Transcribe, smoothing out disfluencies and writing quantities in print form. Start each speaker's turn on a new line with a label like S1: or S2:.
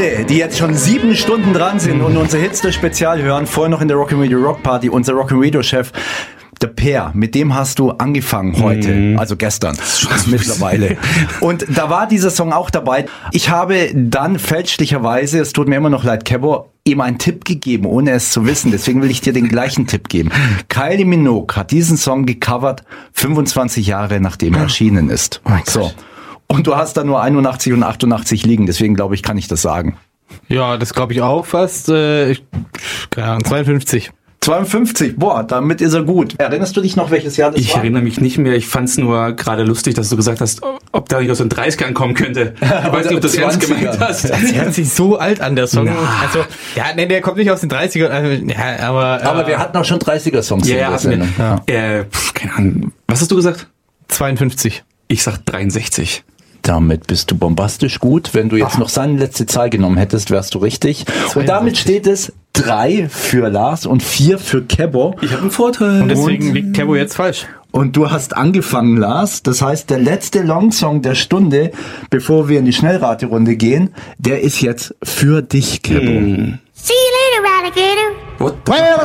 S1: alle, die jetzt schon 7 Stunden dran sind und unser Hitster-Spezial hören, vorher noch in der Rock'n'Radio Rock Party, unser Rock'n'Radio-Chef, der Per, mit dem hast du angefangen heute, also gestern, mittlerweile. Und da war dieser Song auch dabei. Ich habe dann fälschlicherweise, es tut mir immer noch leid, Kebo, ihm einen Tipp gegeben, ohne es zu wissen. Deswegen will ich dir den gleichen Tipp geben. Kylie Minogue hat diesen Song gecovert, 25 Jahre nachdem er erschienen ist. So. Und du hast da nur 81 und 88 liegen, deswegen glaube ich, kann ich das sagen.
S2: Ja, das glaube ich auch fast. Keine Ahnung, 52.
S1: 52, boah, damit ist er gut. Erinnerst du dich noch, welches Jahr das war?
S3: Ich erinnere mich nicht mehr. Ich fand's nur gerade lustig, dass du gesagt hast, ob da nicht aus den 30ern kommen könnte. Ich weiß nicht, ob du das ernst gemeint hast.
S2: Das hört sich so alt an, der Song. Also, ja, nee, der kommt nicht aus den 30ern. Also, ja, aber
S1: wir hatten auch schon 30er-Songs.
S3: Ja, hatten wir. Keine Ahnung. Was hast du gesagt?
S2: 52.
S3: Ich sag 63.
S1: Damit bist du bombastisch gut. Wenn du jetzt noch seine letzte Zahl genommen hättest, wärst du richtig. 52. Und damit steht es 3 für Lars und 4 für Kebo.
S3: Ich habe einen Vorteil.
S2: Und deswegen liegt Kebo jetzt falsch.
S1: Und du hast angefangen, Lars. Das heißt, der letzte Longsong der Stunde, bevor wir in die Schnellraterunde gehen, der ist jetzt für dich, Kebo.
S4: See you later, alligator.
S3: What the